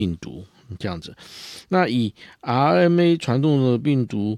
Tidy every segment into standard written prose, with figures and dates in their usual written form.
病毒这样子。那以 RNA 传动的病毒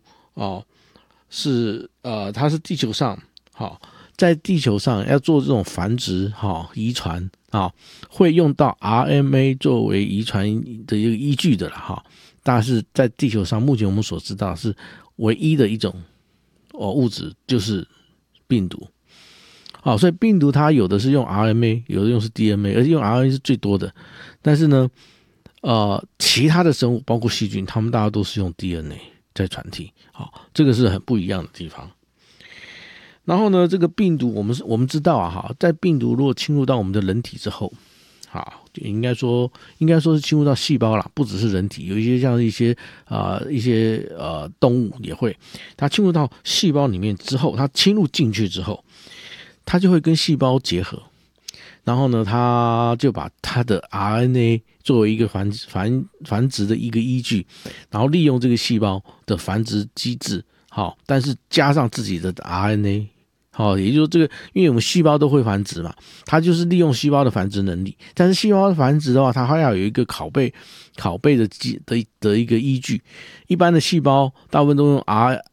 它是地球上在地球上要做这种繁殖遗传会用到 RNA 作为遗传的一个依据的啦但是在地球上目前我们所知道是唯一的一种物质就是病毒。所以病毒它有的是用 RNA， 有的用是 DNA， 而且用 RNA 是最多的。但是呢其他的生物包括细菌，他们大家都是用 DNA 在传递。这个是很不一样的地方。然后呢，这个病毒我们知道在病毒如果侵入到我们的人体之后，应该说是侵入到细胞啦，不只是人体，有一些像一些动物也会，它侵入到细胞里面之后，它侵入进去之后，它就会跟细胞结合，然后呢，它就把它的 RNA 作为一个繁殖的一个依据，然后利用这个细胞的繁殖机制，但是加上自己的 RNA。也就是说这个，因为我们细胞都会繁殖嘛，它就是利用细胞的繁殖能力。但是细胞的繁殖的话，它还要有一个拷贝的一个依据。一般的细胞大部分都用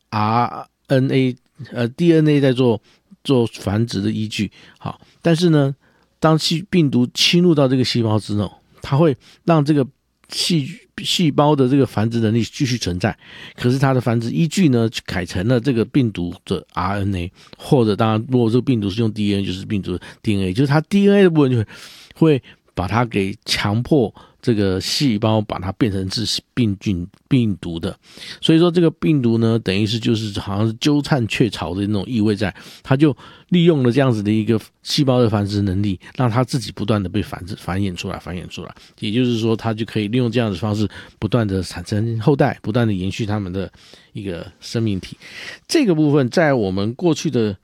DNA 在做繁殖的依据。但是呢，当病毒侵入到这个细胞之后，它会让这个细胞的这个繁殖能力继续存在，可是它的繁殖依据呢，改成了这个病毒的 RNA， 或者当然，如果这个病毒是用 DNA， 就是病毒的 DNA， 就是它 DNA 的部分就会把它给强迫这个细胞把它变成是病毒的。所以说这个病毒呢，等于是就是好像是鸠占鹊巢的那种意味在，它就利用了这样子的一个细胞的繁殖能力，让它自己不断的被繁衍出来，也就是说它就可以利用这样的方式不断的产生后代，不断的延续他们的一个生命体。这个部分在我们过去的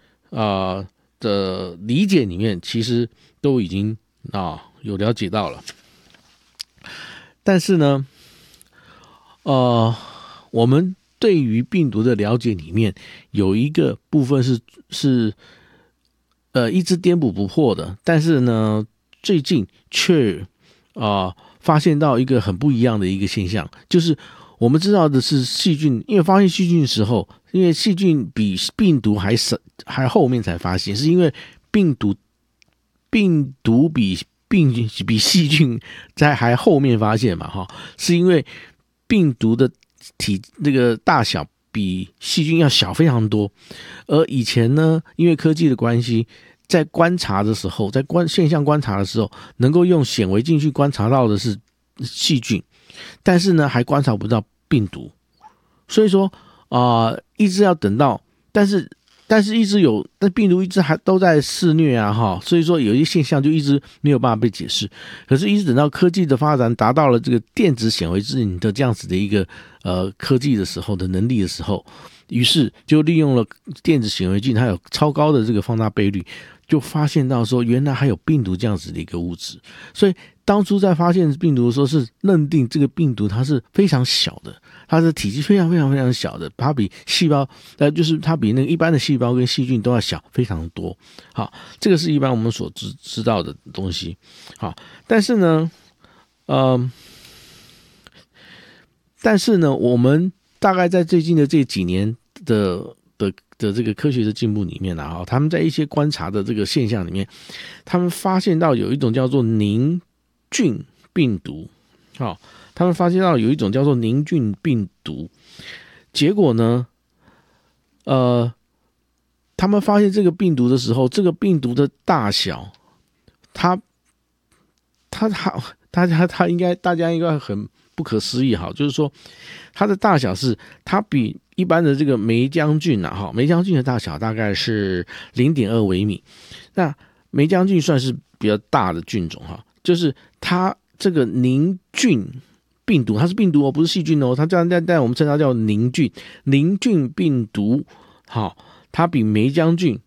理解里面其实都已经有了解到了。但是呢我们对于病毒的了解里面有一个部分是一直颠扑不破的，但是呢最近却发现到一个很不一样的一个现象，就是我们知道的是细菌，因为发现细菌的时候，因为细菌比病毒还后面才发现，是因为病毒比细菌在还后面发现嘛是因为病毒的这个大小比细菌要小非常多，而以前呢，因为科技的关系，在观察的时候，在现象观察的时候，能够用显微镜去观察到的是细菌，但是呢，还观察不到病毒，所以说一直要等到，但是病毒一直还都在肆虐所以说有一些现象就一直没有办法被解释。可是一直等到科技的发展达到了这个电子显微镜的这样子的一个科技的时候的能力的时候，于是就利用了电子显微镜，它有超高的这个放大倍率，就发现到说原来还有病毒这样子的一个物质。所以当初在发现病毒的时候，是认定这个病毒它是非常小的，它的体积非常非常非常小的，它比细胞就是它比那个一般的细胞跟细菌都要小非常多。这个是一般我们所知道的东西。但是呢我们大概在最近的这几年的这个科学的进步里面他们在一些观察的这个现象里面，他们发现到有一种叫做凝菌病毒。他们发现到有一种叫做凝菌病毒，结果呢他们发现这个病毒的时候，这个病毒的大小，它应该大家应该很不可思议就是说它的大小是它比一般的这个梅浆菌梅浆菌的大小大概是 0.2 微米。那梅浆菌算是比较大的菌种就是它这个凝菌病毒，它是病毒不是细菌它这样但我们称它叫凝菌病毒它比梅浆菌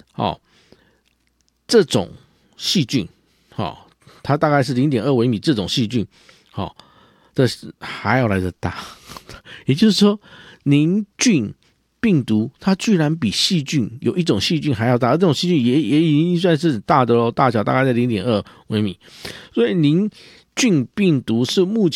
这种细菌它大概是 0.2 微米这种细菌这还要来得大。也就是说凝菌病毒它居然比细菌有一种细菌还要大，这种细菌也已经算是大的大小大概在 0.2 微米。所以菌病毒是目前